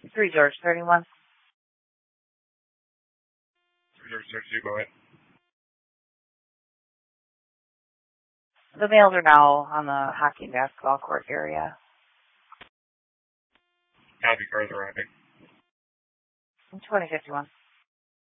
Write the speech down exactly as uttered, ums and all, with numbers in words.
Three George thirty-one. Three George thirty-two. Go ahead. The males are now on the hockey and basketball court area. Copy. Cars arriving. twenty fifty-one.